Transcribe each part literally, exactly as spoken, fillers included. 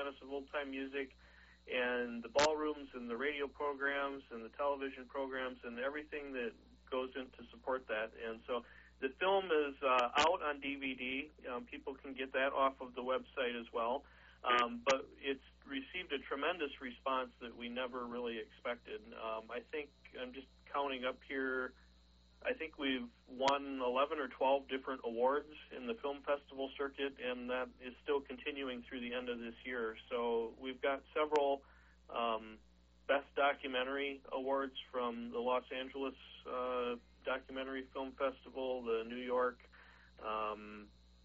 Renaissance of Old Time Music, and the ballrooms and the radio programs and the television programs and everything that goes in to support that. And so the film is uh, out on D V D. Um, people can get that off of the website as well. Um, but it's received a tremendous response that we never really expected. Um, I think I'm just counting up here. I think we've won eleven or twelve different awards in the film festival circuit, and that is still continuing through the end of this year. So we've got several um, Best Documentary awards from the Los Angeles uh, Documentary Film Festival, the New York um,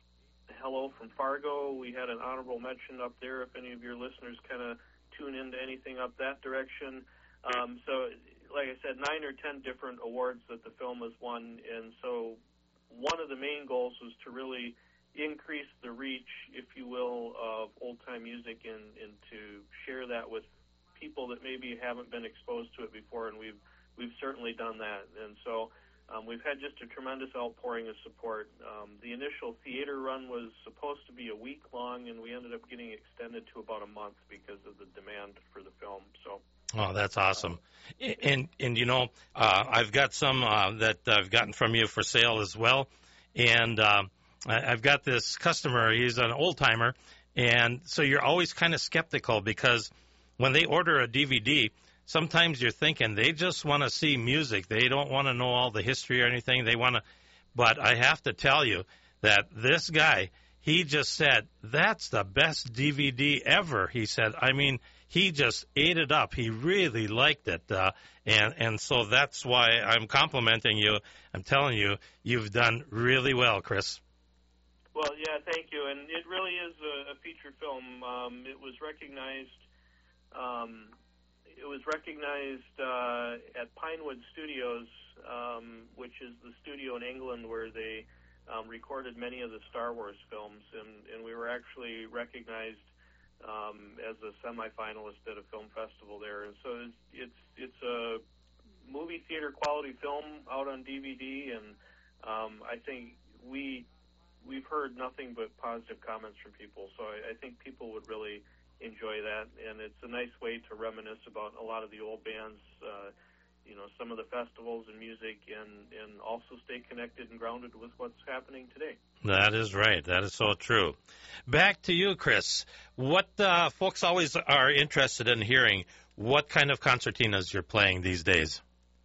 Hello from Fargo. We had an honorable mention up there if any of your listeners kind of tune into anything up that direction. Um, so, like I said, nine or ten different awards that the film has won, and so one of the main goals was to really increase the reach, if you will, of old-time music and, and to share that with people that maybe haven't been exposed to it before, and we've we've certainly done that. And so um, we've had just a tremendous outpouring of support. Um, the initial theater run was supposed to be a week long, and we ended up getting extended to about a month because of the demand for the film. So. Oh, that's awesome. And, and you know, uh, I've got some uh, that I've gotten from you for sale as well. And uh, I've got this customer, he's an old-timer, and so you're always kind of skeptical because when they order a D V D, sometimes you're thinking they just want to see music. They don't want to know all the history or anything. They want to, but I have to tell you that this guy, he just said, that's the best D V D ever. He said, I mean, he just ate it up. He really liked it. Uh, and, and so that's why I'm complimenting you. I'm telling you, you've done really well, Chris. Well, yeah, thank you. And it really is a, a feature film. Um, it was recognized um, it was recognized uh, at Pinewood Studios, um, which is the studio in England where they um, recorded many of the Star Wars films. And, and we were actually recognized Um, as a semifinalist at a film festival there, and so it's it's, it's a movie theater quality film out on D V D, and um, I think we we've heard nothing but positive comments from people. So I, I think people would really enjoy that, and it's a nice way to reminisce about a lot of the old bands, uh, you know, some of the festivals and music, and and also stay connected and grounded with what's happening today. That is right. That is so true. Back to you, Chris. What uh, folks always are interested in hearing, what kind of concertinas you're playing these days?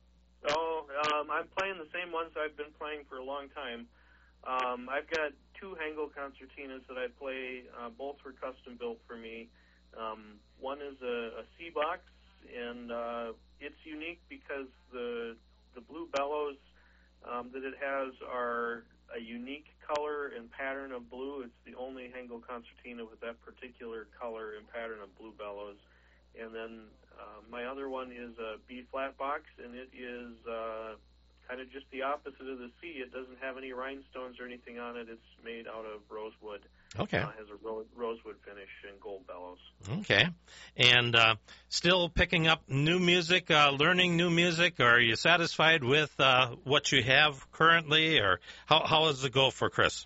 Oh, um, I'm playing the same ones I've been playing for a long time. Um, I've got two Hengel concertinas that I play. Uh, both were custom built for me. Um, one is a, a C box, and uh, it's unique because the the blue bellows um, that it has are a unique color and pattern of blue. It's the only Hengel concertina with that particular color and pattern of blue bellows. And then uh, my other one is a B-flat box, and it is uh, kind of just the opposite of the C. It doesn't have any rhinestones or anything on it. It's made out of rosewood. Okay. Uh, has a ro- rosewood finish and gold bellows. Okay. And uh, still picking up new music, uh, learning new music, or are you satisfied with uh, what you have currently, or how, how does it go for Chris?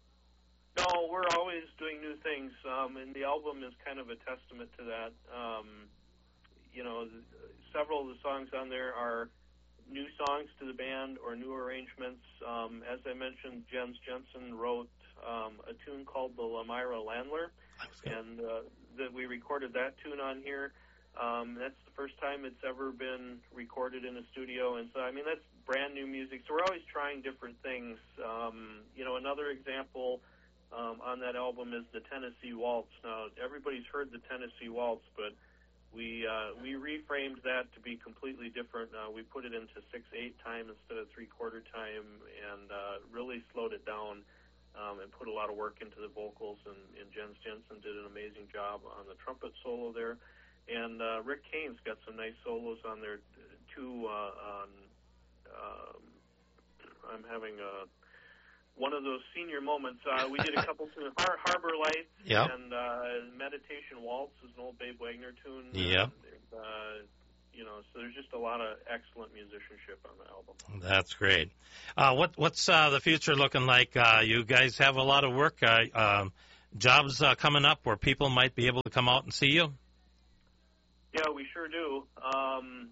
No, we're always doing new things, um, and the album is kind of a testament to that. Um, you know, several of the songs on there are new songs to the band or new arrangements. Um, as I mentioned, Jens Jensen wrote um, a tune called the Lamira Landler, and uh, that we recorded that tune on here. Um, that's the first time it's ever been recorded in a studio, and so, I mean, that's brand new music. So we're always trying different things. Um, you know, another example um, on that album is the Tennessee Waltz. Now, everybody's heard the Tennessee Waltz, but we uh, we reframed that to be completely different. Uh, we put it into six eight time instead of three-quarter time, and uh, really slowed it down. Um, and put a lot of work into the vocals, and, and Jens Jensen did an amazing job on the trumpet solo there. And uh, Rick Kane's got some nice solos on there, too. Uh, on, um, I'm having a, one of those senior moments. Uh, we did a couple tunes, Har- Harbor Lights, yep. and uh, Meditation Waltz is an old Babe Wagner tune. Yep. And, uh, You know, so there's just a lot of excellent musicianship on the album. That's great. Uh, what what's uh, the future looking like? Uh, you guys have a lot of work. Uh, um, jobs uh, coming up where people might be able to come out and see you? Yeah, we sure do. Um,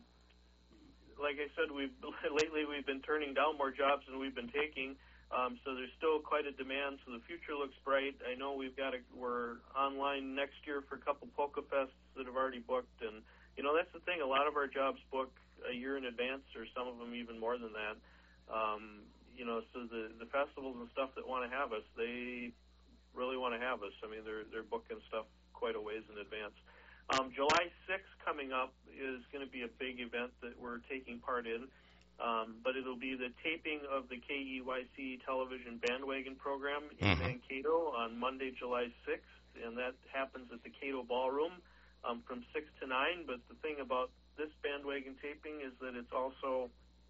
like I said, we've lately we've been turning down more jobs than we've been taking. Um, so there's still quite a demand. So the future looks bright. I know we've got a, we're online next year for a couple Polka Fests that have already booked, and you know that's the thing. A lot of our jobs book a year in advance, or some of them even more than that. Um, you know, so the the festivals and stuff that want to have us, they really want to have us. I mean, they're they're booking stuff quite a ways in advance. Um, July sixth coming up is going to be a big event that we're taking part in. Um, but it'll be the taping of the K E Y C television bandwagon program in mm-hmm. Mankato on Monday, July sixth, and that happens at the Cato Ballroom um, from six to nine. But the thing about this bandwagon taping is that it's also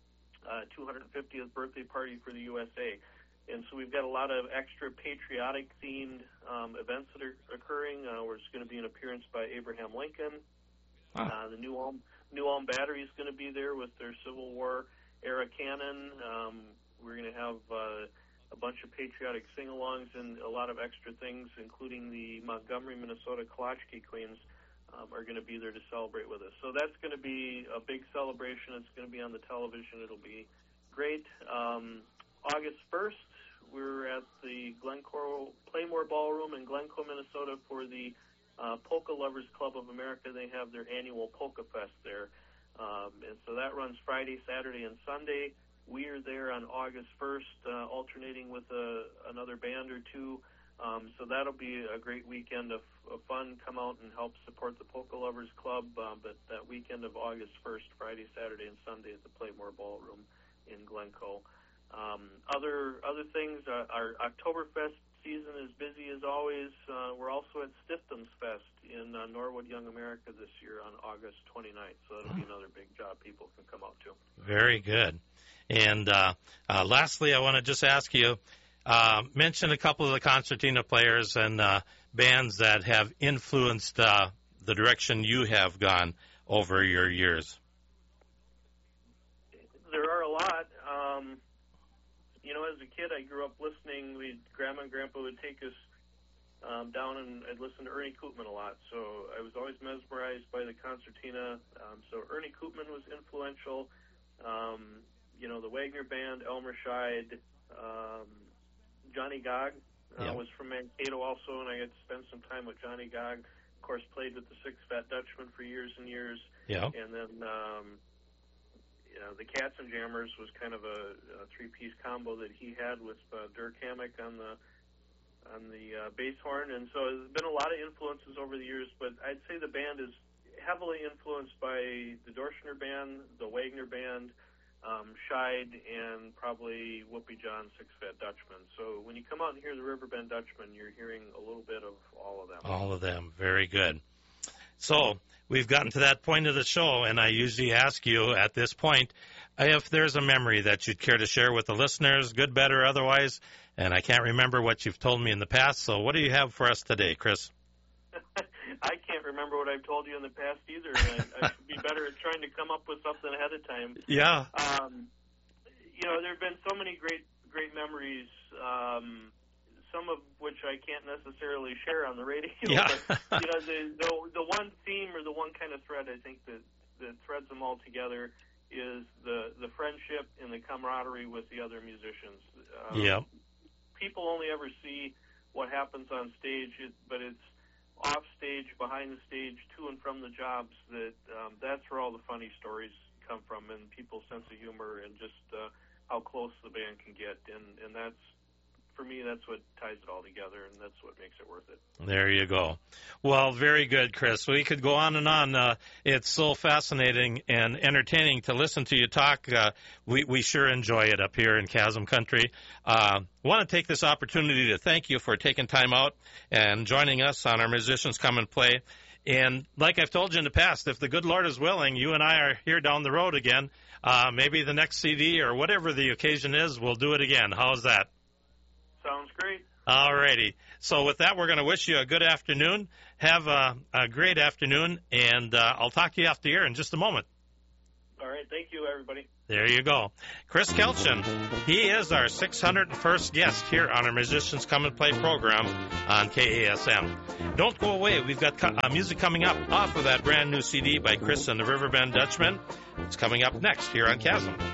uh, two hundred fiftieth birthday party for the U S A. And so we've got a lot of extra patriotic-themed um, events that are occurring. Uh, there's going to be an appearance by Abraham Lincoln. Wow. Uh, the New Ulm, New Ulm Battery is going to be there with their Civil War era cannon. Um, we're going to have uh, a bunch of patriotic sing-alongs and a lot of extra things, including the Montgomery, Minnesota Kolachki Queens um, are going to be there to celebrate with us. So that's going to be a big celebration. It's going to be on the television. It'll be great. Um, August first, we're at the Glencoe Playmore Ballroom in Glencoe, Minnesota for the uh, Polka Lovers Club of America. They have their annual Polka Fest there. Um, and so that runs Friday, Saturday, and Sunday. We are there on August first, uh, alternating with a, another band or two. Um, so that'll be a great weekend of, of fun. Come out and help support the Polka Lovers Club. Uh, but that weekend of August first, Friday, Saturday, and Sunday at the Playmore Ballroom in Glencoe. Um, other other things, uh, our Oktoberfest season is busy as always. Uh, we're also at Stiftums Fest in uh, Norwood Young America this year on August twenty-ninth, so that'll be another big job people can come out to. Very good. And uh, uh, lastly, I want to just ask you, uh, mention a couple of the concertina players and uh, bands that have influenced uh, the direction you have gone over your years. There are a lot. Um, You know, as a kid, I grew up listening. We, Grandma and Grandpa would take us um, down, and I'd listen to Ernie Koopman a lot. So I was always mesmerized by the concertina. Um, so Ernie Koopman was influential. Um, you know, the Wagner Band, Elmer Scheid, um, Johnny Gogg uh, yeah. was from Mankato also, and I got to spend some time with Johnny Gogg. Of course, played with the Six Fat Dutchmen for years and years. Yeah. And then... Um, You know, the Cats and Jammers was kind of a, a three-piece combo that he had with uh, Dirk Hammack on the on the uh, bass horn, and so there's been a lot of influences over the years. But I'd say the band is heavily influenced by the Dorschner Band, the Wagner Band, um, Scheid, and probably Whoopi John, Six Fat Dutchmen. So when you come out and hear the Riverbend Dutchmen, you're hearing a little bit of all of them. All of them, very good. So we've gotten to that point of the show, and I usually ask you at this point if there's a memory that you'd care to share with the listeners, good, bad, or otherwise, and I can't remember what you've told me in the past, so what do you have for us today, Chris? I can't remember what I've told you in the past either, and I, I should be better at trying to come up with something ahead of time. Yeah. Um, you know, there have been so many great, great memories, um, some of which I can't necessarily share on the radio. Yeah. But, you know, the, the the one theme or the one kind of thread I think that, that threads them all together is the, the friendship and the camaraderie with the other musicians. Um, yeah. People only ever see what happens on stage, it, but it's off stage, behind the stage, to and from the jobs. That um, that's where all the funny stories come from, and people's sense of humor, and just uh, how close the band can get, and and that's. For me, that's what ties it all together, and that's what makes it worth it. There you go. Well, very good, Chris. We could go on and on. Uh, it's so fascinating and entertaining to listen to you talk. Uh, we, we sure enjoy it up here in Chasm Country. I uh, want to take this opportunity to thank you for taking time out and joining us on our Musicians Come and Play. And like I've told you in the past, if the good Lord is willing, you and I are here down the road again. Uh, maybe the next C D or whatever the occasion is, we'll do it again. How's that? Sounds great. All righty. So with that, we're going to wish you a good afternoon. Have a, a great afternoon, and uh, I'll talk to you after here in just a moment. All right. Thank you, everybody. There you go. Chris Kelchin, he is our six hundred first guest here on our Musicians Come and Play program on K A S M. Don't go away. We've got uh, music coming up off of that brand new C D by Chris and the Riverbend Dutchman. It's coming up next here on Chasm.